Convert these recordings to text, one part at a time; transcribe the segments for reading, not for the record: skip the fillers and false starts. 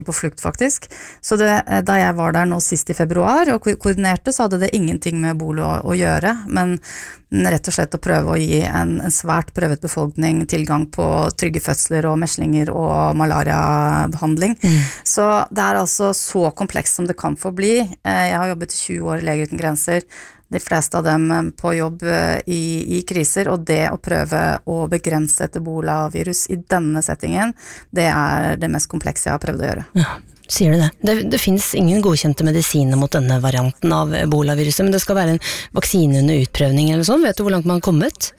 på flukt faktisk. Så da jeg var der nå sist I februar og koordinerte, så hadde det ingenting med ebola å gjøre, men rett og slett å prøve å gi en svært prøvet befolkning tilgang på trygge fødsler og meslinger og malariabehandling. Så det altså så komplekst som det kan få bli. Jeg har jobbet 20 år I Leger uten grenser, de fleste av dem på jobb I kriser, og det å prøve å begrense et ebola-virus I denne settingen, det det mest komplekse jeg har prøvd å gjøre. Ja, sier du det? Det finnes ingen godkjente medisiner mot denne varianten av ebola-viruset, men det skal være en vaksine under utprøvning eller sånn. Vet du hvor langt man har kommet?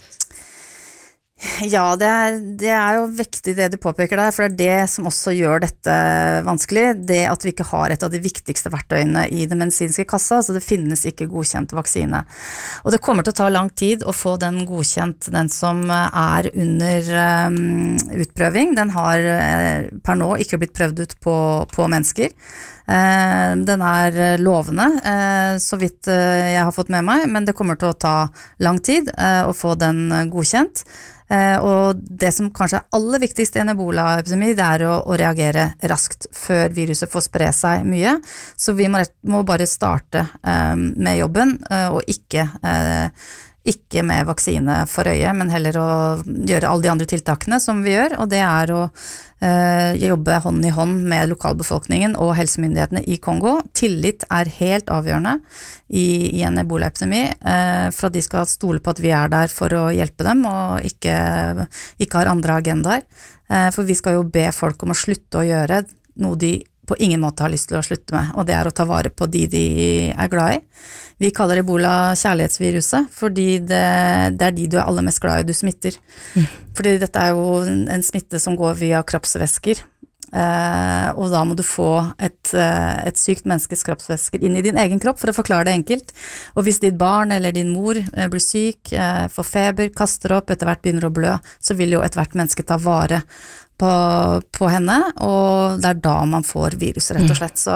Ja, det jo viktig det du påpeker der, for det som også gjør dette vanskelig, det at vi ikke har et av de viktigste verktøyene I den medisinske kassa, så det finnes ikke godkjent vaksine. Og det kommer til å ta lang tid å få den godkjent, den som under utprøving. Den har per nå ikke blitt prøvd ut på mennesker. Den lovende, så vidt jeg har fått med meg, men det kommer til å ta lang tid å få den godkjent. Og det som kanskje aller viktigst I en ebola-epidemi, det å reagere raskt før viruset får spre seg mye. Så vi må bare starte med jobben, og ikke med vaksine for øye, men heller å gjøre alle de andre tiltakene som vi gjør, og det å jobbe hånd I hånd med lokalbefolkningen og helsemyndighetene I Kongo. Tillit helt avgjørende I en ebola-epidemi, for at de skal stole på at vi der for å hjelpe dem, og ikke har andre agendaer. For vi skal jo be folk om å slutte å gjøre noe de på ingen måte har lyst til å slutte med, og det å ta vare på de glad I. Vi kaller ebola kjærlighetsviruset, fordi det de du aller mest glad I du smitter. Fordi dette jo en smitte som går via kroppsvæsker, og da må du få et sykt menneskes kroppsvæsker inn I din egen kropp, for å forklare det enkelt. Og hvis ditt barn eller din mor blir syk, får feber, kaster opp, etter hvert begynner å blø, så vil jo et hvert menneske ta vare på henne, og det da man får viruset, rett og slett. Så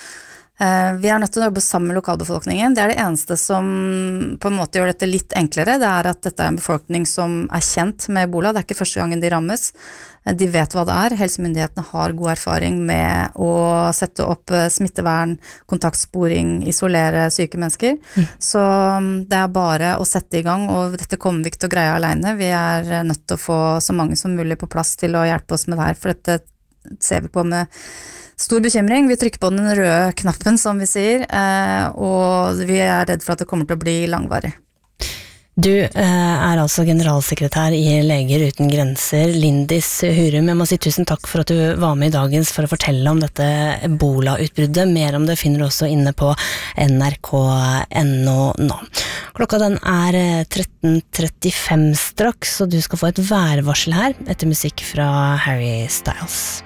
vi nødt til å jobbe sammen med lokalbefolkningen. Det det eneste som på en måte gjør dette litt enklere, det at dette en befolkning som kjent med ebola. Det ikke første gangen de rammes. De vet hva det Helsemyndighetene har god erfaring med å sette opp smittevern, kontaktsporing, isolere syke mennesker. Så det bare å sette I gang, og dette kommer vi ikke til å greie alene. Vi nødt til å få så mange som mulig på plass til å hjelpe oss med det her, for dette ser vi på med stor bekymring. Vi trykker på den røde knappen, som vi sier, og vi redd for at det kommer til å bli langvarig. Du altså generalsekretær I Leger uten grenser, Lindis Hurum. Jeg må si tusen takk for at du var med I dagens for å fortelle om dette ebola-utbruddet. Mer om det finner du også inne på nrk.no nå. Klokka den 13:35 straks, og du skal få et værvarsel her etter musikk fra Harry Styles.